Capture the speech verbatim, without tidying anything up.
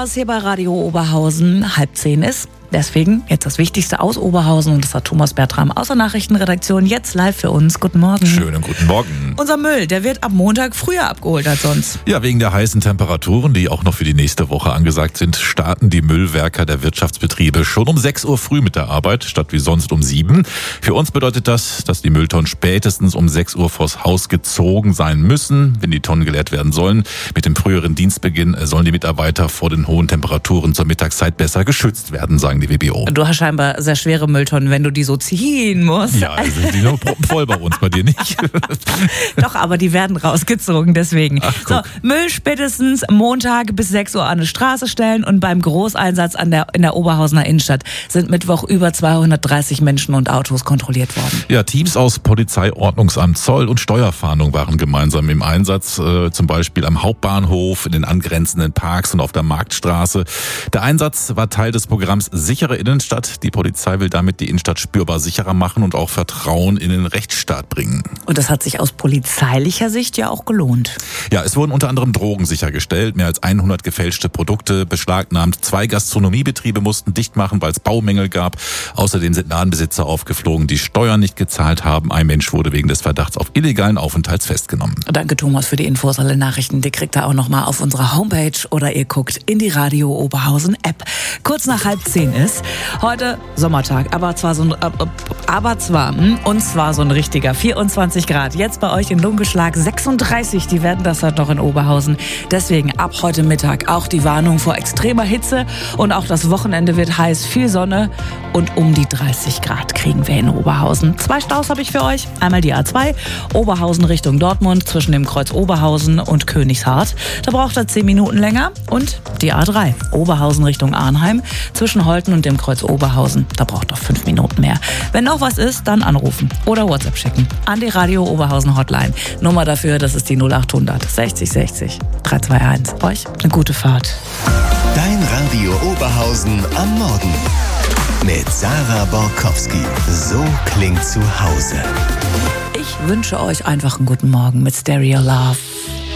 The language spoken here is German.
bevor es hier bei Radio Oberhausen halb zehn ist. Deswegen jetzt das Wichtigste aus Oberhausen und das hat Thomas Bertram aus der Nachrichtenredaktion jetzt live für uns. Guten Morgen. Schönen guten Morgen. Unser Müll, der wird ab Montag früher abgeholt als sonst. Ja, wegen der heißen Temperaturen, die auch noch für die nächste Woche angesagt sind, starten die Müllwerker der Wirtschaftsbetriebe schon um sechs Uhr früh mit der Arbeit, statt wie sonst um sieben. Für uns bedeutet das, dass die Mülltonnen spätestens um sechs Uhr vors Haus gezogen sein müssen, wenn die Tonnen geleert werden sollen. Mit dem früheren Dienstbeginn sollen die Mitarbeiter vor den hohen Temperaturen zur Mittagszeit besser geschützt werden, sagen die W B O. Du hast scheinbar sehr schwere Mülltonnen, wenn du die so ziehen musst. Ja, also die sind nur proppenvoll bei uns, bei dir nicht. Doch, aber die werden rausgezogen, deswegen. Ach, so, Müll spätestens Montag bis sechs Uhr an die Straße stellen und beim Großeinsatz an der, in der Oberhausener Innenstadt sind Mittwoch über zweihundertdreißig Menschen und Autos kontrolliert worden. Ja, Teams aus Polizei, Ordnungsamt, Zoll und Steuerfahndung waren gemeinsam im Einsatz, äh, zum Beispiel am Hauptbahnhof, in den angrenzenden Parks und auf der Marktstraße. Der Einsatz war Teil des Programms Sichere Innenstadt. Die Polizei will damit die Innenstadt spürbar sicherer machen und auch Vertrauen in den Rechtsstaat bringen. Und das hat sich aus polizeilicher Sicht ja auch gelohnt. Ja, es wurden unter anderem Drogen sichergestellt, mehr als hundert gefälschte Produkte beschlagnahmt. Zwei Gastronomiebetriebe mussten dicht machen, weil es Baumängel gab. Außerdem sind Ladenbesitzer aufgeflogen, die Steuern nicht gezahlt haben. Ein Mensch wurde wegen des Verdachts auf illegalen Aufenthalts festgenommen. Danke Thomas für die Infos, alle Nachrichten. Die kriegt ihr auch nochmal auf unserer Homepage oder ihr guckt in die Radio Oberhausen App. Kurz nach halb zehn ist heute Sommertag, aber zwar so ein, aber zwar, und zwar so ein richtiger vierundzwanzig Grad. Jetzt bei euch in Dunkelschlag sechsunddreißig, die werden das halt noch in Oberhausen. Deswegen ab heute Mittag auch die Warnung vor extremer Hitze und auch das Wochenende wird heiß, viel Sonne und um die dreißig Grad kriegen wir in Oberhausen. Zwei Staus habe ich für euch. Einmal die A zwei, Oberhausen Richtung Dortmund zwischen dem Kreuz Oberhausen und Königshardt. Da braucht er zehn Minuten länger. Und die A drei, Oberhausen Richtung Arnheim zwischen Holten und dem Kreuz Oberhausen. Da braucht er fünf Minuten mehr. Wenn noch was ist, dann anrufen oder WhatsApp schicken an die Radio Oberhausen Hotline. Nummer dafür, das ist die null achthundert sechzig sechzig drei zwei eins. Euch eine gute Fahrt. Dein Radio Oberhausen am Morgen. Mit Sarah Borkowski. So klingt zu Hause. Ich wünsche euch einfach einen guten Morgen mit Stereo Love.